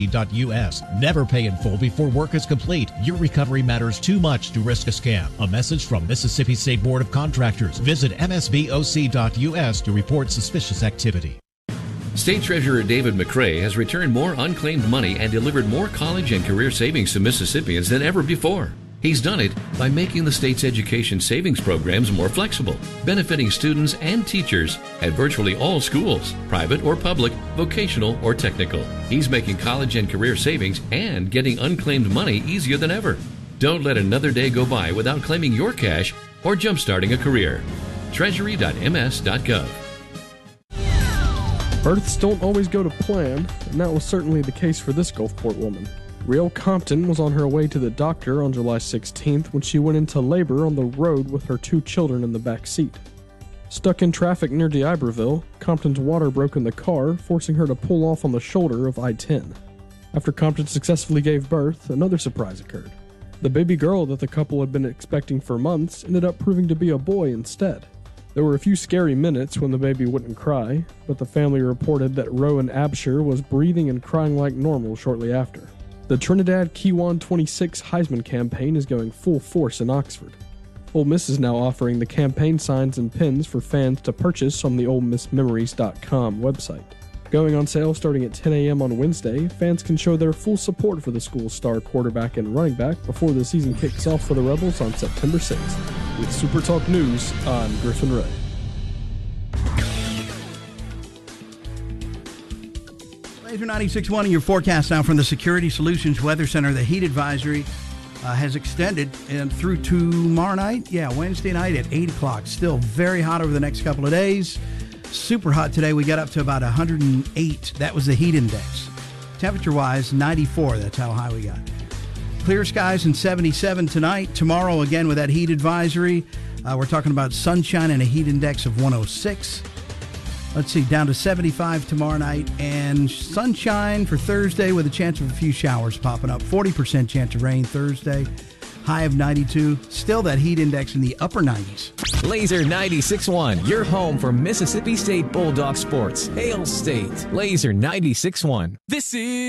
US. Never pay in full before work is complete. Your recovery matters too much to risk a scam. A message from Mississippi State Board of Contractors. Visit msboc.us to report suspicious activity. State Treasurer David McRae has returned more unclaimed money and delivered more college and career savings to Mississippians than ever before. He's done it by making the state's education savings programs more flexible, benefiting students and teachers at virtually all schools, private or public, vocational or technical. He's making college and career savings and getting unclaimed money easier than ever. Don't let another day go by without claiming your cash or jumpstarting a career. Treasury.ms.gov. Births don't always go to plan, and that was certainly the case for this Gulfport woman. Riel Compton was on her way to the doctor on July 16th when she went into labor on the road with her 2 children in the back seat. Stuck in traffic near d'Iberville, Compton's water broke in the car, forcing her to pull off on the shoulder of I-10. After Compton successfully gave birth, another surprise occurred. The baby girl that the couple had been expecting for months ended up proving to be a boy instead. There were a few scary minutes when the baby wouldn't cry, but the family reported that Rowan Absher was breathing and crying like normal shortly after. The Trinidad Kiwan 26 Heisman campaign is going full force in Oxford. Ole Miss is now offering the campaign signs and pins for fans to purchase on the OleMissMemories.com website. Going on sale starting at 10 a.m. on Wednesday, fans can show their full support for the school's star quarterback and running back before the season kicks off for the Rebels on September 6th. With Super Talk News, I'm Griffin Ray. Laser 96.1 and your forecast now from the Security Solutions Weather Center. The heat advisory has extended and through tomorrow night. Wednesday night at 8 o'clock. Still very hot over the next couple of days. Super hot today. We got up to about 108. That was the heat index. Temperature-wise, 94. That's how high we got. Clear skies and 77 tonight. Tomorrow, again, with that heat advisory, we're talking about sunshine and a heat index of 106. Let's see, down to 75 tomorrow night, and sunshine for Thursday with a chance of a few showers popping up. 40% chance of rain Thursday, high of 92. Still that heat index in the upper 90s. Laser 96.1, your home for Mississippi State Bulldog sports. Hail State, Laser 96.1. This is